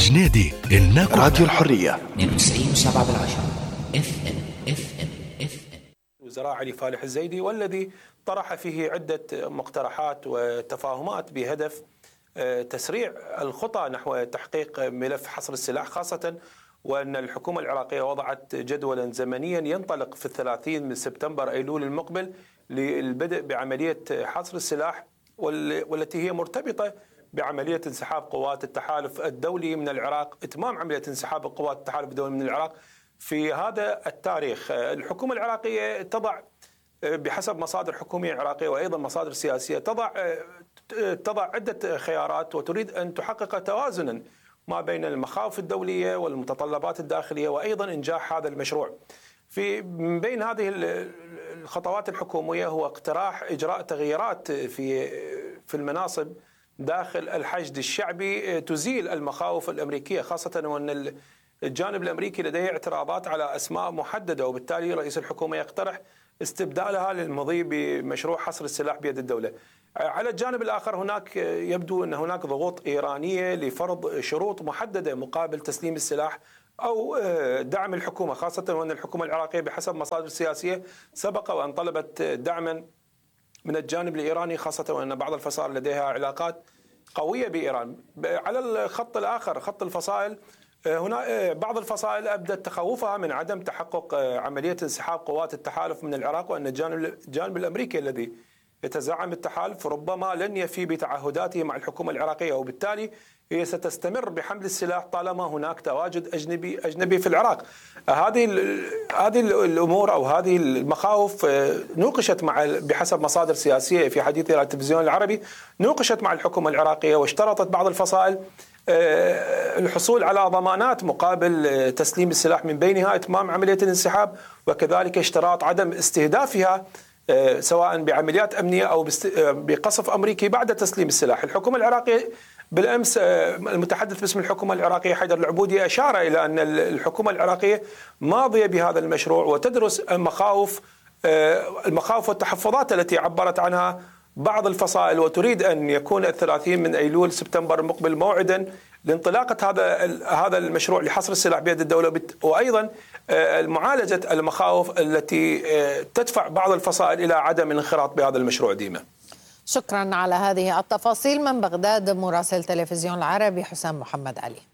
جنيدي إنك راديو الحرية 92.7 FM. وزراء علي فالح الزيدي، والذي طرح فيه عدة مقترحات وتفاهمات بهدف تسريع الخطى نحو تحقيق ملف حصر السلاح، خاصة وأن الحكومة العراقية وضعت جدولا زمنيا ينطلق في 30 من سبتمبر أيلول المقبل للبدء بعملية حصر السلاح، والتي هي مرتبطة بعملية انسحاب قوات التحالف الدولي من العراق، إتمام عملية انسحاب قوات التحالف الدولي من العراق في هذا التاريخ. الحكومة العراقية تضع بحسب مصادر حكومية عراقية وأيضا مصادر سياسية تضع عدة خيارات، وتريد أن تحقق توازنا ما بين المخاوف الدولية والمتطلبات الداخلية وأيضا إنجاح هذا المشروع. من بين هذه الخطوات الحكومية هو اقتراح إجراء تغييرات في المناصب داخل الحشد الشعبي تزيل المخاوف الأمريكية، خاصة وأن الجانب الأمريكي لديه اعتراضات على أسماء محددة، وبالتالي رئيس الحكومة يقترح استبدالها للمضي بمشروع حصر السلاح بيد الدولة. على الجانب الآخر هناك يبدو أن هناك ضغوط إيرانية لفرض شروط محددة مقابل تسليم السلاح أو دعم الحكومة، خاصة وأن الحكومة العراقية بحسب مصادر سياسية سبق وأن طلبت دعما من الجانب الإيراني، خاصة وأن بعض الفصائل لديها علاقات قوية بإيران. على الخط الآخر خط الفصائل، هنا بعض الفصائل أبدت تخوفها من عدم تحقق عملية انسحاب قوات التحالف من العراق، وأن الجانب الأمريكي الذي يتزعم التحالف ربما لن يفي بتعهداته مع الحكومة العراقية، وبالتالي هي ستستمر بحمل السلاح طالما هناك تواجد أجنبي في العراق. هذه الأمور أو هذه المخاوف نوقشت بحسب مصادر سياسية في حديثها على التلفزيون العربي، نوقشت مع الحكومة العراقية، واشترطت بعض الفصائل الحصول على ضمانات مقابل تسليم السلاح، من بينها إتمام عملية الانسحاب، وكذلك اشتراط عدم استهدافها سواء بعمليات أمنية أو بقصف أمريكي بعد تسليم السلاح. الحكومة العراقية بالأمس المتحدث باسم الحكومة العراقية حيدر العبودي أشار إلى أن الحكومة العراقية ماضية بهذا المشروع وتدرس المخاوف والتحفظات التي عبرت عنها بعض الفصائل، وتريد أن يكون 30 من أيلول سبتمبر المقبل موعدا لانطلاقة هذا المشروع لحصر السلاح بيد الدولة، وأيضا معالجة المخاوف التي تدفع بعض الفصائل إلى عدم الانخراط بهذا المشروع. ديما، شكرا على هذه التفاصيل. من بغداد مراسل تلفزيون العربي حسام محمد علي.